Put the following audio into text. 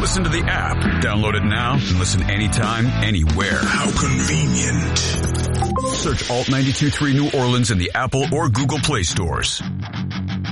listen to the app. Download it now and listen anytime, anywhere. How convenient. Search Alt 92.3 New Orleans in the Apple or Google Play stores.